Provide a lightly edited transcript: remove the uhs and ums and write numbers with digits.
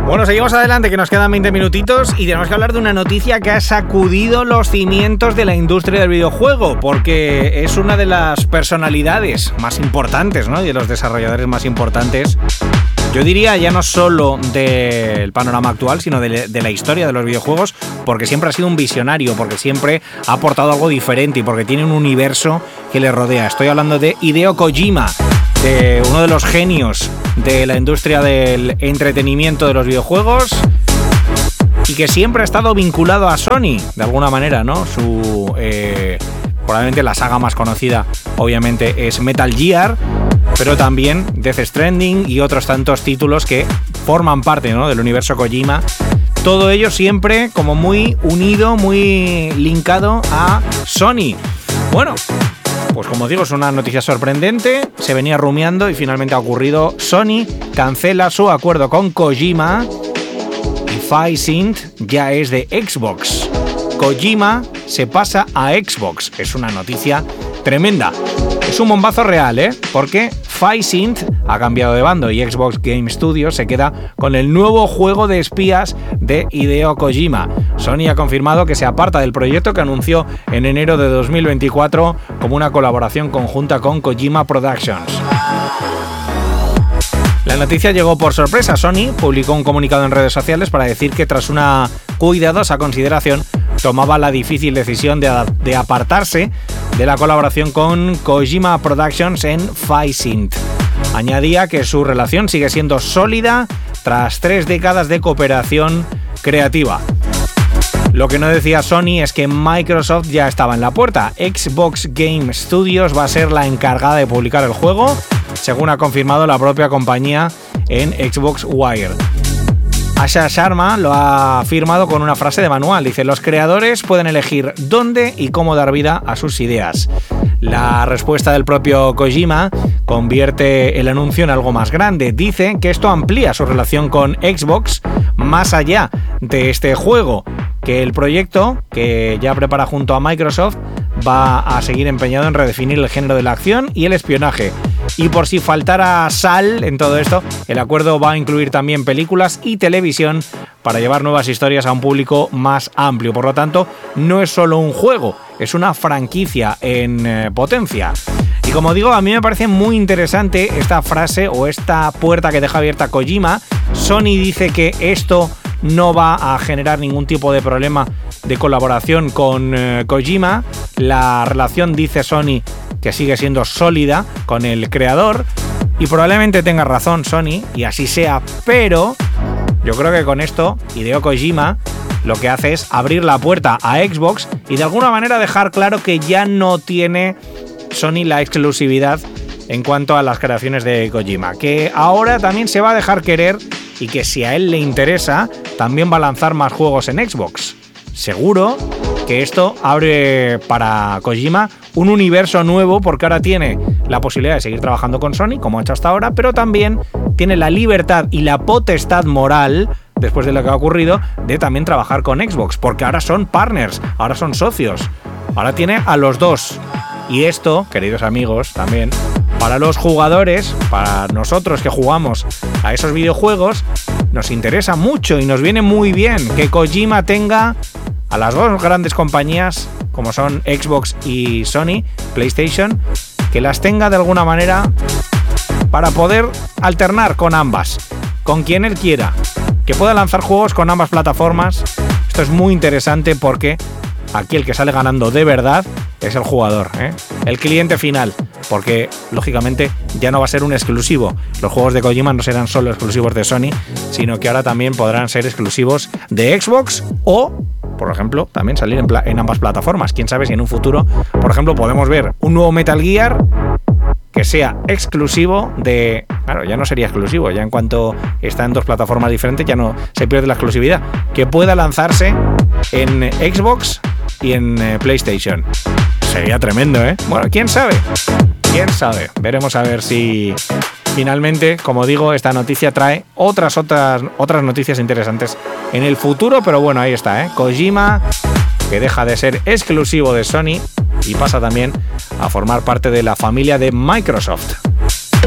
Bueno, seguimos adelante, que nos quedan 20 minutitos y tenemos que hablar de una noticia que ha sacudido los cimientos de la industria del videojuego, porque es una de las personalidades más importantes, ¿no? Y de los desarrolladores más importantes, yo diría ya no solo del panorama actual, sino de la historia de los videojuegos, porque siempre ha sido un visionario, porque siempre ha aportado algo diferente y porque tiene un universo que le rodea. Estoy hablando de Hideo Kojima, de uno de los genios de la industria del entretenimiento de los videojuegos y que siempre ha estado vinculado a Sony, de alguna manera, ¿no? Probablemente la saga más conocida, obviamente, es Metal Gear, pero también Death Stranding y otros tantos títulos que forman parte, ¿no?, del universo Kojima. Todo ello siempre como muy unido, muy linkado a Sony. Bueno, pues como digo, es una noticia sorprendente, se venía rumiando y finalmente ha ocurrido. Sony cancela su acuerdo con Kojima y Physint ya es de Xbox. Kojima se pasa a Xbox, es una noticia tremenda. Es un bombazo real, porque Physint ha cambiado de bando y Xbox Game Studios se queda con el nuevo juego de espías de Hideo Kojima. Sony ha confirmado que se aparta del proyecto que anunció en enero de 2024 como una colaboración conjunta con Kojima Productions. La noticia llegó por sorpresa. Sony publicó un comunicado en redes sociales para decir que tras una cuidadosa consideración tomaba la difícil decisión de apartarse de la colaboración con Kojima Productions en Physint. Añadía que su relación sigue siendo sólida tras 3 décadas de cooperación creativa. Lo que no decía Sony es que Microsoft ya estaba en la puerta. Xbox Game Studios va a ser la encargada de publicar el juego, según ha confirmado la propia compañía en Xbox Wire. Asha Sharma lo ha firmado con una frase de manual. Dice: los creadores pueden elegir dónde y cómo dar vida a sus ideas. La respuesta del propio Kojima convierte el anuncio en algo más grande. Dice que esto amplía su relación con Xbox más allá de este juego, que el proyecto que ya prepara junto a Microsoft va a seguir empeñado en redefinir el género de la acción y el espionaje. Y por si faltara sal en todo esto, el acuerdo va a incluir también películas y televisión para llevar nuevas historias a un público más amplio. Por lo tanto, no es solo un juego, es una franquicia en potencia. Y como digo, a mí me parece muy interesante esta frase o esta puerta que deja abierta Kojima. Sony dice que esto no va a generar ningún tipo de problema de colaboración con Kojima. La relación, dice Sony, que sigue siendo sólida con el creador, y probablemente tenga razón Sony y así sea, pero yo creo que con esto Hideo Kojima lo que hace es abrir la puerta a Xbox y de alguna manera dejar claro que ya no tiene Sony la exclusividad en cuanto a las creaciones de Kojima, que ahora también se va a dejar querer y que si a él le interesa también va a lanzar más juegos en Xbox. Seguro que esto abre para Kojima un universo nuevo, porque ahora tiene la posibilidad de seguir trabajando con Sony, como ha hecho hasta ahora, pero también tiene la libertad y la potestad moral, después de lo que ha ocurrido, de también trabajar con Xbox, porque ahora son partners, ahora son socios, ahora tiene a los dos. Y esto, queridos amigos, también para los jugadores, para nosotros que jugamos a esos videojuegos, nos interesa mucho y nos viene muy bien que Kojima tenga a las dos grandes compañías como son Xbox y Sony, PlayStation, que las tenga de alguna manera para poder alternar con ambas, con quien él quiera, que pueda lanzar juegos con ambas plataformas. Esto es muy interesante porque aquí el que sale ganando de verdad es el jugador, el cliente final, porque lógicamente ya no va a ser un exclusivo. Los juegos de Kojima no serán solo exclusivos de Sony, sino que ahora también podrán ser exclusivos de Xbox o, por ejemplo, también salir en ambas plataformas. Quién sabe si en un futuro, por ejemplo, podemos ver un nuevo Metal Gear que sea exclusivo de... Claro, ya no sería exclusivo, ya en cuanto está en dos plataformas diferentes ya no se pierde la exclusividad. Que pueda lanzarse en Xbox y en PlayStation. Sería tremendo, ¿eh? Bueno, quién sabe. Quién sabe. Veremos a ver si finalmente, como digo, esta noticia trae otras noticias interesantes en el futuro, pero bueno, ahí está, ¿eh? Kojima, que deja de ser exclusivo de Sony y pasa también a formar parte de la familia de Microsoft.